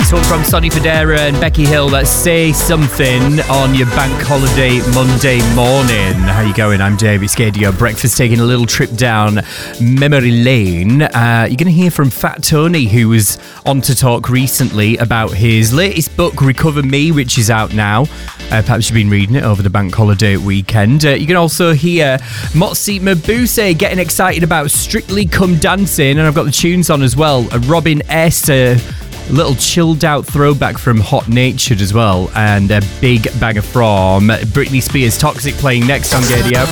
This one from Sonny Fodera and Becky Hill. That's Say Something on your bank holiday Monday morning. How you going? I'm Dave. It's Radio Breakfast, taking a little trip down memory lane. You're going to hear from Fat Tony, who was on to talk recently about his latest book, Recover Me, which is out now. Perhaps you've been reading it over the bank holiday weekend. You can also hear Motsi Mabuse getting excited about Strictly Come Dancing, and I've got the tunes on as well. Robin S., a little chilled out throwback from Hot Natured as well, and a big banger from Britney Spears, Toxic, playing next on KDO.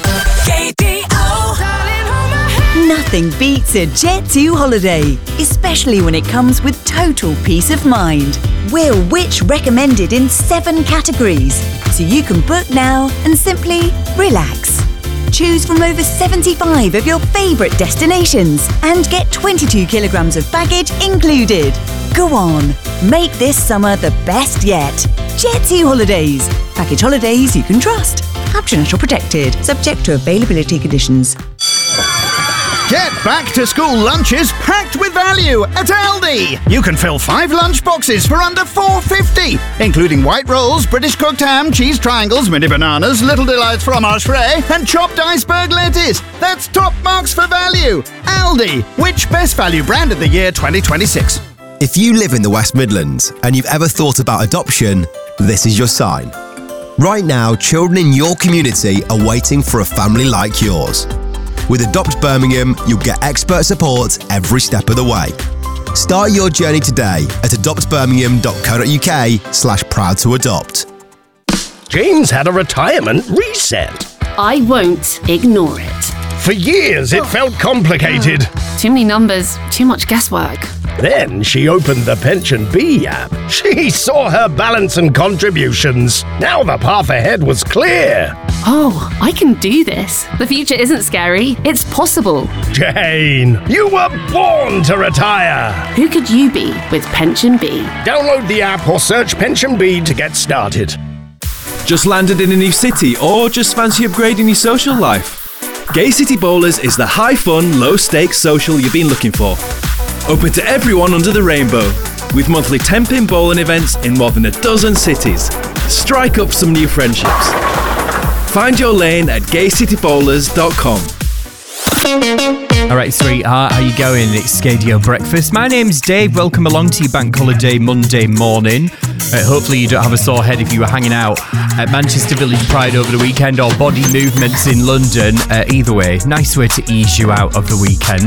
Nothing beats a Jet2 holiday, especially when it comes with total peace of mind. We're Which recommended in 7 categories, so you can book now and simply relax. Choose from over 75 of your favourite destinations and get 22 kilograms of baggage included. Go on, make this summer the best yet. Jet2 Holidays. Package holidays you can trust. Optional protected, subject to availability conditions. Get back to school lunches packed with value at Aldi. You can fill 5 lunch boxes for under $4.50, including white rolls, British cooked ham, cheese triangles, mini bananas, Little Delights fromage frais, and chopped iceberg lettuce. That's top marks for value. Aldi, which best value brand of the year 2026? If you live in the West Midlands and you've ever thought about adoption, this is your sign. Right now, children in your community are waiting for a family like yours. With Adopt Birmingham, you'll get expert support every step of the way. Start your journey today at adoptbirmingham.co.uk/proud-to-adopt. Jane's had a retirement reset. I won't ignore it. For years, it felt complicated. Too many numbers, too much guesswork. Then she opened the Pension Bee app. She saw her balance and contributions. Now the path ahead was clear. Oh, I can do this. The future isn't scary. It's possible. Jane, you were born to retire. Who could you be with Pension Bee? Download the app or search Pension Bee to get started. Just landed in a new city or just fancy upgrading your social life? Gay City Bowlers is the high-fun, low-stakes social you've been looking for. Open to everyone under the rainbow, with monthly 10-pin bowling events in more than a dozen cities. Strike up some new friendships. Find your lane at gaycitybowlers.com. All right, sweetheart, how you going? It's Scadio Breakfast. My name's Dave. Welcome along to your bank holiday Monday morning. Hopefully you don't have a sore head if you were hanging out at Manchester Village Pride over the weekend or body movements in London. Either way, nice way to ease you out of the weekend.